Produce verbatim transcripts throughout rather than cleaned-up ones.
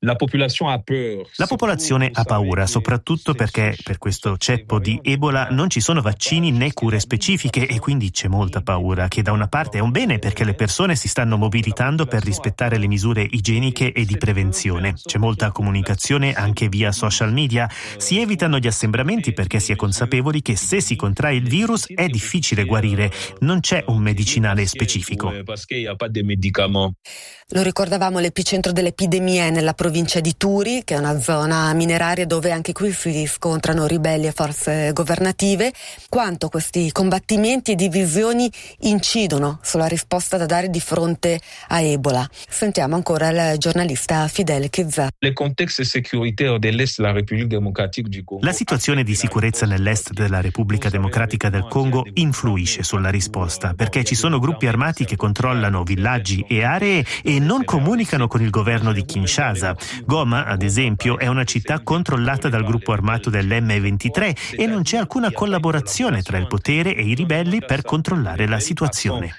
La popolazione ha paura, soprattutto perché per questo ceppo di Ebola non ci sono vaccini né cure specifiche e quindi c'è molta paura, che da una parte è un bene perché le persone si stanno mobilitando per rispettare le misure igieniche e di prevenzione. C'è molta comunicazione anche via social media. Si evitano gli assembramenti perché si è consapevoli che se si contrae il virus è difficile guarire. Non c'è un medicinale specifico. Lo ricordavamo, l'epicentro dell'epidemia è nella provincia di Turi, che è una zona mineraria dove anche qui si scontrano ribelli e forze governative. Quanto questi combattimenti e divisioni incidono sulla risposta da dare di fronte a Ebola? Sentiamo ancora il giornalista Fidel Chizza. La situazione di sicurezza nell'est della Repubblica Democratica del Congo influisce sulla risposta perché ci sono gruppi armati che controllano villaggi e aree e non comunicano con il governo di Kinshasa. Goma, ad esempio, è una città controllata dal gruppo armato dell'emme ventitré e non c'è alcuna collaborazione tra il potere e i ribelli per controllare la situazione.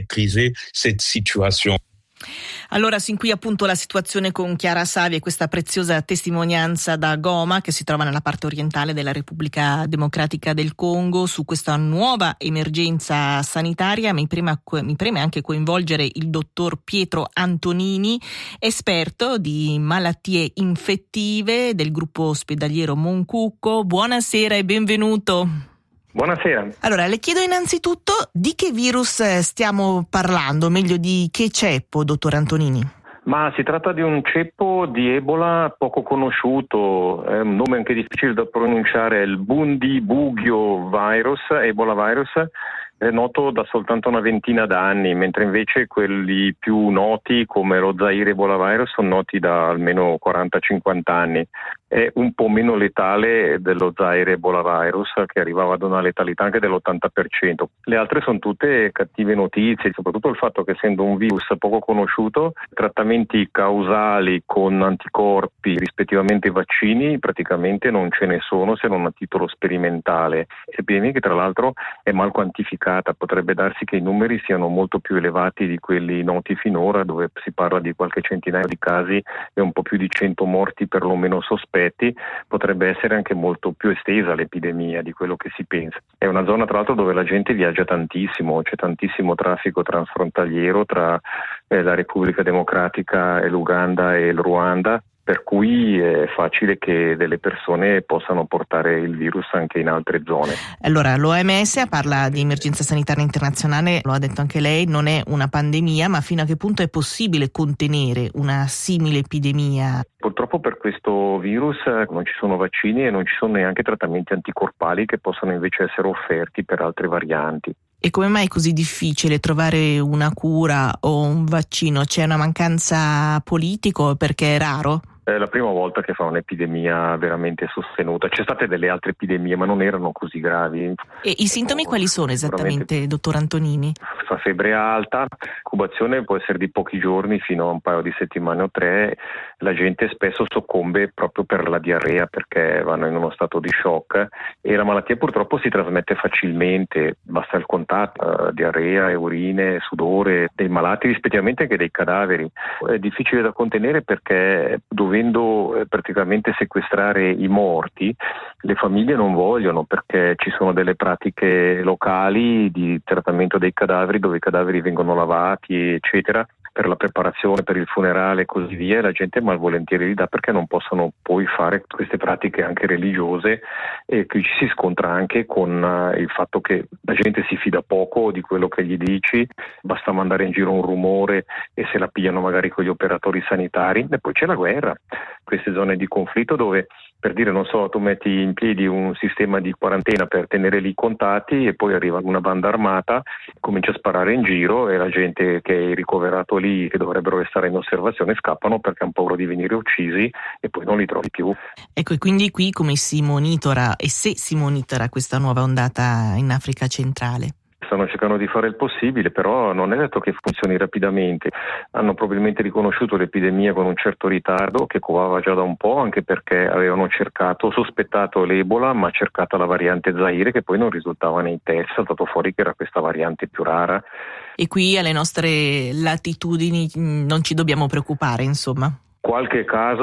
Allora, sin qui appunto la situazione con Chiara Savi e questa preziosa testimonianza da Goma, che si trova nella parte orientale della Repubblica Democratica del Congo, su questa nuova emergenza sanitaria. Mi preme, mi preme anche coinvolgere il dottor Pietro Antonini, esperto di malattie infettive del gruppo ospedaliero Moncucco. Buonasera e benvenuto. Buonasera. Allora, le chiedo innanzitutto di che virus stiamo parlando, meglio di che ceppo, dottor Antonini? Ma si tratta di un ceppo di Ebola poco conosciuto, è un nome anche difficile da pronunciare, il Bundibugyo virus, Ebola virus, è noto da soltanto una ventina d'anni, mentre invece quelli più noti come lo Zaire Ebola virus sono noti da almeno quaranta cinquanta anni. È un po' meno letale dello Zaire Ebola virus, che arrivava ad una letalità anche dell'ottanta per cento. Le altre sono tutte cattive notizie, soprattutto il fatto che essendo un virus poco conosciuto, trattamenti causali con anticorpi, rispettivamente vaccini, praticamente non ce ne sono se non a titolo sperimentale. Epidemia che tra l'altro è mal quantificata, potrebbe darsi che i numeri siano molto più elevati di quelli noti finora, dove si parla di qualche centinaio di casi e un po' più di cento morti perlomeno sospetti. Potrebbe essere anche molto più estesa l'epidemia di quello che si pensa. È una zona tra l'altro dove la gente viaggia tantissimo, c'è tantissimo traffico transfrontaliero tra eh, la Repubblica Democratica e l'Uganda e il Ruanda, per cui è facile che delle persone possano portare il virus anche in altre zone. Allora, l'O M S parla di emergenza sanitaria internazionale, lo ha detto anche lei, non è una pandemia, ma fino a che punto è possibile contenere una simile epidemia? Purtroppo per questo virus non ci sono vaccini e non ci sono neanche trattamenti anticorpali che possano invece essere offerti per altre varianti. E come mai è così difficile trovare una cura o un vaccino? C'è una mancanza politica perché è raro? È la prima volta che fa un'epidemia veramente sostenuta. C'è state delle altre epidemie, ma non erano così gravi. E i sintomi quali sono esattamente, dottor Antonini? Fa febbre alta, incubazione può essere di pochi giorni fino a un paio di settimane o tre. La gente spesso soccombe proprio per la diarrea perché vanno in uno stato di shock e la malattia purtroppo si trasmette facilmente, basta il contatto, diarrea, urine, sudore dei malati, rispettivamente anche dei cadaveri. È difficile da contenere perché dovendo eh, praticamente sequestrare i morti, le famiglie non vogliono perché ci sono delle pratiche locali di trattamento dei cadaveri dove i cadaveri vengono lavati eccetera per la preparazione, per il funerale e così via, e la gente malvolentieri li dà perché non possono poi fare queste pratiche anche religiose, e qui ci si scontra anche con uh, il fatto che la gente si fida poco di quello che gli dici, basta mandare in giro un rumore e se la pigliano magari con gli operatori sanitari. E poi c'è la guerra, queste zone di conflitto dove, per dire, non so, tu metti in piedi un sistema di quarantena per tenere lì i contatti e poi arriva una banda armata, comincia a sparare in giro e la gente che è ricoverato lì, che dovrebbero restare in osservazione, scappano perché hanno paura di venire uccisi e poi non li trovi più. Ecco, e quindi qui come si monitora e se si monitora questa nuova ondata in Africa centrale? Stanno cercando di fare il possibile, però non è detto che funzioni rapidamente. Hanno probabilmente riconosciuto l'epidemia con un certo ritardo che covava già da un po', anche perché avevano cercato, sospettato l'Ebola, ma cercata la variante Zaire che poi non risultava nei test, è saltato fuori che era questa variante più rara. E qui alle nostre latitudini non ci dobbiamo preoccupare, insomma? Qualche caso